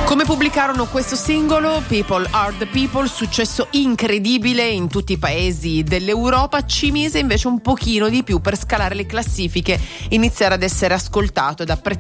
Come pubblicarono questo singolo, People Are the People, successo incredibile in tutti i paesi dell'Europa, ci mise invece un pochino di più per scalare le classifiche, iniziare ad essere ascoltato ed apprezzato